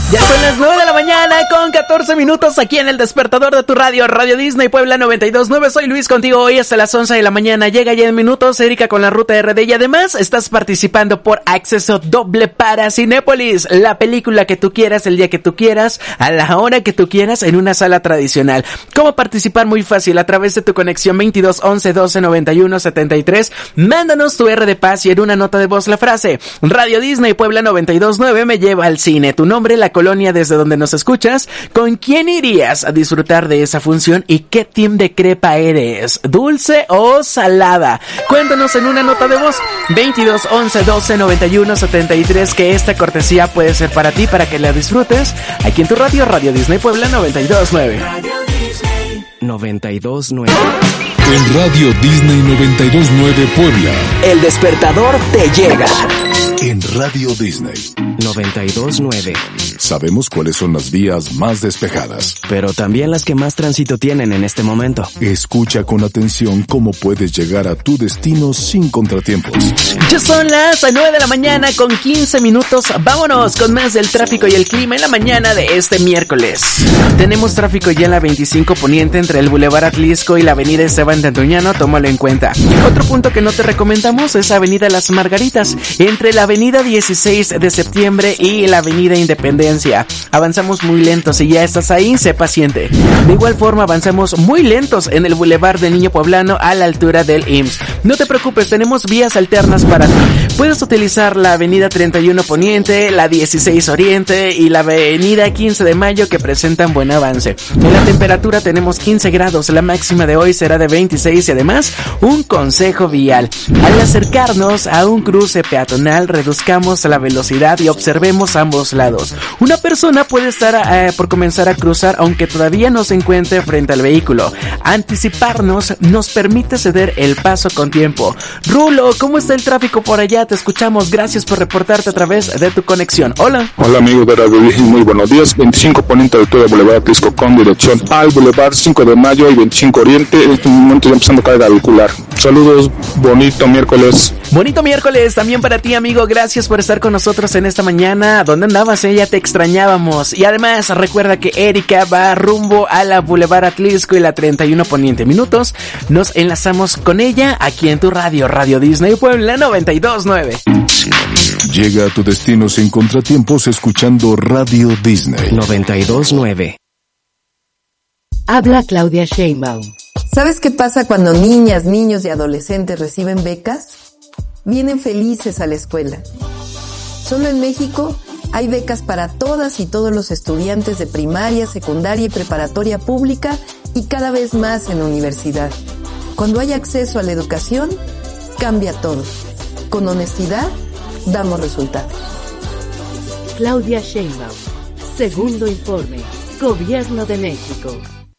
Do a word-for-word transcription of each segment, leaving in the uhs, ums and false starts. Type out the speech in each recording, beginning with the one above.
Ya son las nueve de la mañana con catorce minutos aquí en el despertador de tu radio, Radio Disney Puebla noventa y dos punto nueve. Soy Luis contigo hoy hasta las once de la mañana. Llega ya en minutos Erika con la ruta R D y además estás participando por acceso doble para Cinépolis, la película que tú quieras, el día que tú quieras, a la hora que tú quieras en una sala tradicional. ¿Cómo participar? Muy fácil, a través de tu conexión veintidós once doce noventa y uno setenta y tres. Mándanos tu R de paz y en una nota de voz la frase Radio Disney Puebla noventa y dos punto nueve me lleva al cine, tu nombre, la colonia desde donde nos escuchas, con quién irías a disfrutar de esa función y qué team de crepa eres, dulce o salada. Cuéntanos en una nota de voz veintidós once doce noventa y uno setenta y tres que esta cortesía puede ser para ti, para que la disfrutes aquí en tu radio, Radio Disney Puebla noventa y dos punto nueve. noventa y dos punto nueve. En Radio Disney noventa y dos punto nueve Puebla, el despertador te llega. En Radio Disney noventa y dos punto nueve. sabemos cuáles son las vías más despejadas, pero también las que más tránsito tienen en este momento. Escucha con atención cómo puedes llegar a tu destino sin contratiempos. Ya son las nueve de la mañana con quince minutos. Vámonos con más del tráfico y el clima en la mañana de este miércoles. Tenemos tráfico ya en la veinticinco Poniente entre el Boulevard Atlisco y la Avenida Esteban de Antuñano, tómalo en cuenta. Otro punto que no te recomendamos es Avenida Las Margaritas, entre la Avenida dieciséis de septiembre y la Avenida Independencia. Avanzamos muy lentos, si ya estás ahí, sé paciente. De igual forma avanzamos muy lentos en el Boulevard del Niño Poblano a la altura del I M S S. No te preocupes, tenemos vías alternas para ti. Puedes utilizar la Avenida treinta y uno Poniente, la dieciséis Oriente y la Avenida quince de Mayo, que presentan buen avance. En la temperatura tenemos quince grados, la máxima de hoy será de veintiséis y además un consejo vial. Al acercarnos a un cruce peatonal, reduzcamos la velocidad y observemos ambos lados. Una persona puede estar eh, por comenzar a cruzar aunque todavía no se encuentre frente al vehículo. Anticiparnos nos permite ceder el paso con tiempo. Rulo, ¿cómo está el tráfico por allá? Te escuchamos, gracias por reportarte a través de tu conexión. Hola. Hola amigos de Radio Disney, muy buenos días. veinticinco Poniente de todo el Boulevard Atlisco con dirección al Boulevard cinco de Mayo y veinticinco Oriente. En este momento ya empezando carga vehicular. Saludos, bonito miércoles. Bonito miércoles también para ti, amigo. Gracias por estar con nosotros en esta mañana. ¿Dónde andabas? Eh? Ya te extrañábamos. Y además, recuerda que Erika va rumbo a la Boulevard Atlisco y la treinta y uno Poniente. Minutos, nos enlazamos con ella aquí en tu radio, Radio Disney Puebla noventa y dos punto nueve. Llega a tu destino sin contratiempos escuchando Radio Disney noventa y dos punto nueve. Habla Claudia Sheinbaum. ¿Sabes qué pasa cuando niñas, niños y adolescentes reciben becas? Vienen felices a la escuela. Solo en México hay becas para todas y todos los estudiantes de primaria, secundaria y preparatoria pública y cada vez más en la universidad. Cuando hay acceso a la educación, cambia todo. Con honestidad, damos resultados. Claudia Sheinbaum. Segundo informe. Gobierno de México.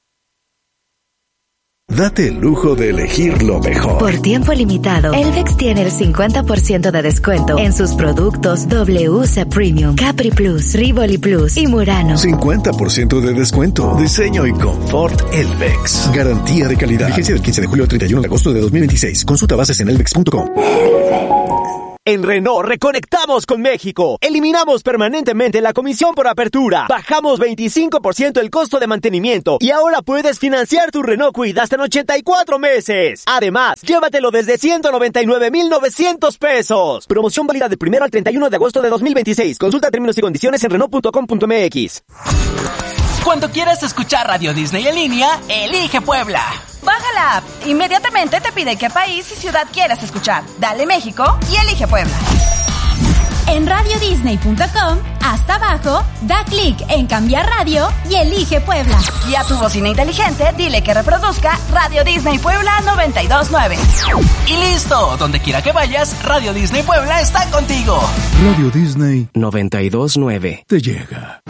Date el lujo de elegir lo mejor. Por tiempo limitado, Elvex tiene el cincuenta por ciento de descuento en sus productos W C Premium, Capri Plus, Rivoli Plus y Murano. cincuenta por ciento de descuento. Diseño y confort Elvex. Garantía de calidad. Vigencia del quince de julio al treinta y uno de agosto de dos mil veintiséis. Consulta bases en elvex punto com. En Renault reconectamos con México. Eliminamos permanentemente la comisión por apertura. Bajamos veinticinco por ciento el costo de mantenimiento. Y ahora puedes financiar tu Renault Kwid hasta en ochenta y cuatro meses. Además, llévatelo desde ciento noventa y nueve mil novecientos pesos. Promoción válida del primero al treinta y uno de agosto de dos mil veintiséis. Consulta términos y condiciones en renault punto com punto m x. Cuando quieras escuchar Radio Disney en línea, elige Puebla. Baja la app. Inmediatamente te pide qué país y ciudad quieras escuchar. Dale México y elige Puebla. En radio disney punto com, hasta abajo, da clic en cambiar radio y elige Puebla. Y a tu bocina inteligente, dile que reproduzca Radio Disney Puebla noventa y dos punto nueve. Y listo, donde quiera que vayas, Radio Disney Puebla está contigo. Radio Disney noventa y dos punto nueve. te llega.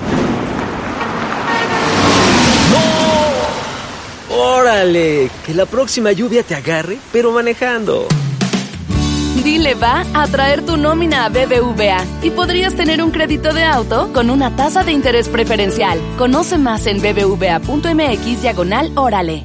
¡Órale! Que la próxima lluvia te agarre, pero manejando. Dile va a traer tu nómina a B B V A y podrías tener un crédito de auto con una tasa de interés preferencial. Conoce más en bbva punto m x diagonal órale.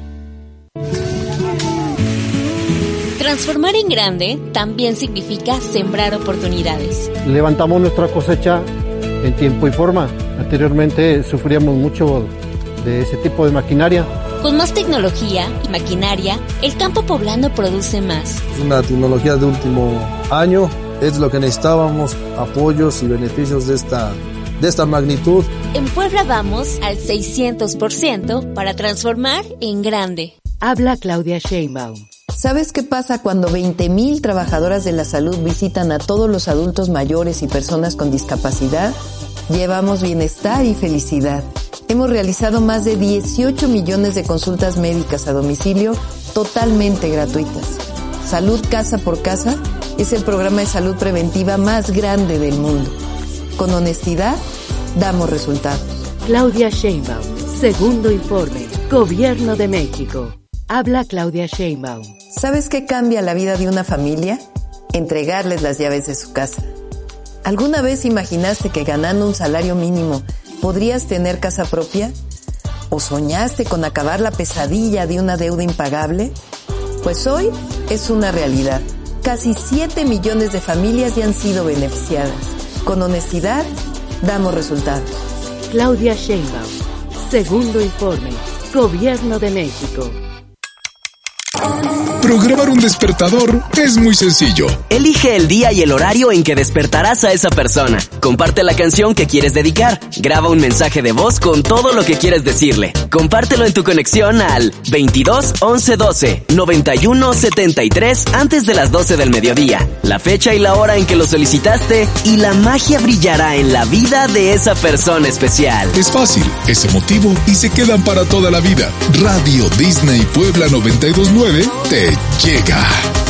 Transformar en grande también significa sembrar oportunidades. Levantamos nuestra cosecha en tiempo y forma. Anteriormente sufríamos mucho de ese tipo de maquinaria. Con más tecnología y maquinaria, el campo poblano produce más. Es una tecnología de último año, es lo que necesitábamos, apoyos y beneficios de esta, de esta magnitud. En Puebla vamos al seiscientos por ciento para transformar en grande. Habla Claudia Sheinbaum. ¿Sabes qué pasa cuando veinte mil trabajadoras de la salud visitan a todos los adultos mayores y personas con discapacidad? Llevamos bienestar y felicidad. Hemos realizado más de dieciocho millones de consultas médicas a domicilio totalmente gratuitas. Salud Casa por Casa es el programa de salud preventiva más grande del mundo. Con honestidad, damos resultados. Claudia Sheinbaum, segundo informe, Gobierno de México. Habla Claudia Sheinbaum. ¿Sabes qué cambia la vida de una familia? Entregarles las llaves de su casa. ¿Alguna vez imaginaste que ganando un salario mínimo podrías tener casa propia? ¿O soñaste con acabar la pesadilla de una deuda impagable? Pues hoy es una realidad. Casi siete millones de familias ya han sido beneficiadas. Con honestidad, damos resultados. Claudia Sheinbaum, segundo informe, Gobierno de México. Programar un despertador es muy sencillo. Elige el día y el horario en que despertarás a esa persona. Comparte la canción que quieres dedicar. Graba un mensaje de voz con todo lo que quieres decirle. Compártelo en tu conexión al veintidós once doce noventa y uno setenta y tres antes de las doce del mediodía. La fecha y la hora en que lo solicitaste y la magia brillará en la vida de esa persona especial. Es fácil, es emotivo y se quedan para toda la vida. Radio Disney Puebla noventa y dos punto nueve te llega.